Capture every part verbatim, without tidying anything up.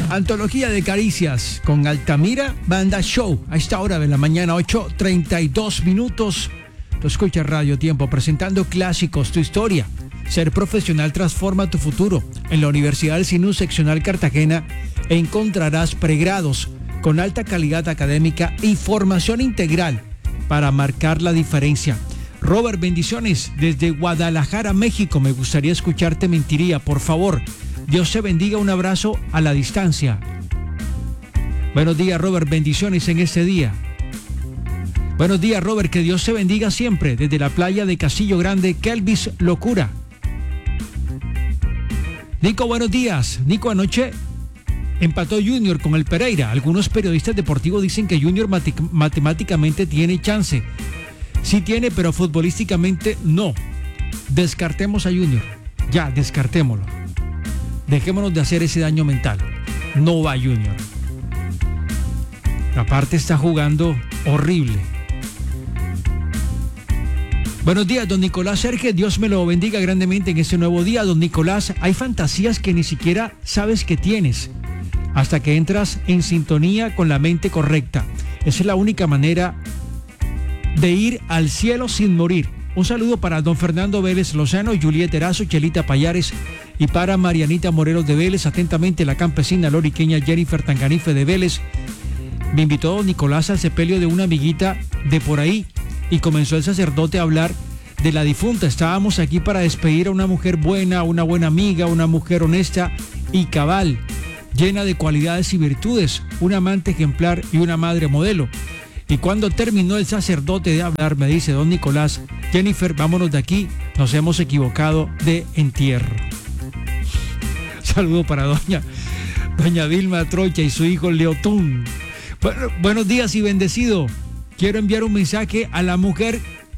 Antología de caricias con Altamira Banda Show. A esta hora de la mañana, ocho treinta y dos minutos. Tú escuchas Radio Tiempo presentando clásicos, tu historia. Ser profesional transforma tu futuro. En la Universidad del Sinú Seccional Cartagena encontrarás pregrados con alta calidad académica y formación integral para marcar la diferencia. Robert, bendiciones desde Guadalajara, México. Me gustaría escucharte, mentiría, por favor. Dios te bendiga, un abrazo a la distancia. Buenos días, Robert, bendiciones en este día. Buenos días, Robert, que Dios te bendiga siempre. Desde la playa de Castillo Grande, Kelvis Locura. Nico, buenos días. Nico, anoche empató Junior con el Pereira. Algunos periodistas deportivos dicen que Junior mate- matemáticamente tiene chance. Sí tiene, pero futbolísticamente no. Descartemos a Junior. Ya, descartémoslo. Dejémonos de hacer ese daño mental. No va Junior. Aparte está jugando horrible. Buenos días, don Nicolás Serge. Dios me lo bendiga grandemente en este nuevo día. Don Nicolás, hay fantasías que ni siquiera sabes que tienes hasta que entras en sintonía con la mente correcta. Esa es la única manera de ir al cielo sin morir. Un saludo para don Fernando Vélez Lozano, Julieta Erazo, Chelita Payares y para Marianita Morelos de Vélez. Atentamente, la campesina loriqueña Jennifer Tanganife de Vélez. Me invitó don Nicolás al sepelio de una amiguita de por ahí y comenzó el sacerdote a hablar de la difunta. Estábamos aquí para despedir a una mujer buena, una buena amiga, una mujer honesta y cabal, llena de cualidades y virtudes, un amante ejemplar y una madre modelo. Y cuando terminó el sacerdote de hablar, me dice don Nicolás: Jennifer, vámonos de aquí, nos hemos equivocado de entierro. Saludo para doña, doña Vilma Trocha y su hijo Leotún. Bueno, buenos días y bendecido. Quiero enviar un mensaje a la mujer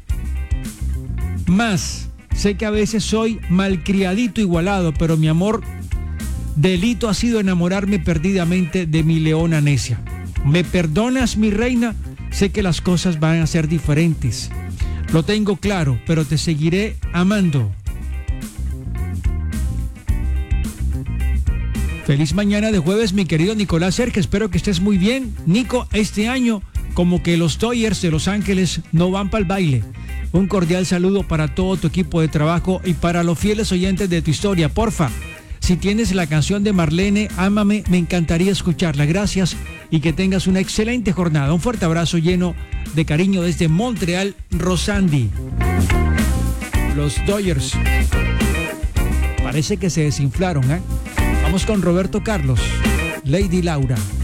más. Sé que a veces soy malcriadito igualado, pero mi amor, delito ha sido enamorarme perdidamente de mi leona necia. ¿Me perdonas, mi reina? Sé que las cosas van a ser diferentes. Lo tengo claro, pero te seguiré amando. Feliz mañana de jueves, mi querido Nicolás Serge. Espero que estés muy bien. Nico, este año, como que los Dodgers de Los Ángeles no van para el baile. Un cordial saludo para todo tu equipo de trabajo y para los fieles oyentes de tu historia. Porfa, si tienes la canción de Marlene, Ámame, me encantaría escucharla. Gracias y que tengas una excelente jornada. Un fuerte abrazo lleno de cariño desde Montreal, Rosandi. Los Dodgers parece que se desinflaron, ¿eh? Vamos con Roberto Carlos, Lady Laura.